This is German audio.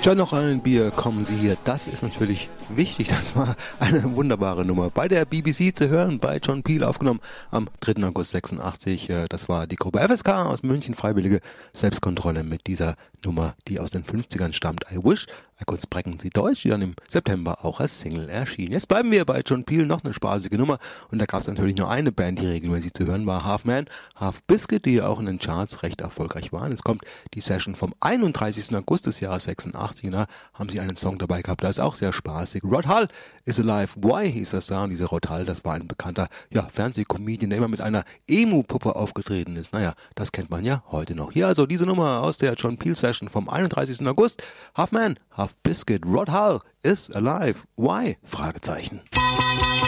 Tja, noch ein Bier, kommen Sie hier. Das ist natürlich wichtig. Das war eine wunderbare Nummer. Bei der BBC zu hören, bei John Peel aufgenommen am 3. August 86. Das war die Gruppe FSK aus München, Freiwillige Selbstkontrolle mit dieser Nummer, die aus den 50ern stammt. I Wish I Could Sprechen Sie Deutsch, die dann im September auch als Single erschien. Jetzt bleiben wir bei John Peel, noch eine spaßige Nummer. Und da gab es natürlich nur eine Band, die regelmäßig zu hören war, Half Man, Half Biscuit, die ja auch in den Charts recht erfolgreich waren. Es kommt die Session vom 31. August des Jahres 86. Da haben sie einen Song dabei gehabt, der ist auch sehr spaßig. Rod Hull is Alive. Why hieß das da? Und dieser Rod Hull, das war ein bekannter Fernsehcomedian, der immer mit einer Emu-Puppe aufgetreten ist. Naja, das kennt man ja heute noch. Hier also diese Nummer aus der John Peel Session vom 31. August. Half Man, Half Biscuit. Rod Hull is Alive. Why? Fragezeichen.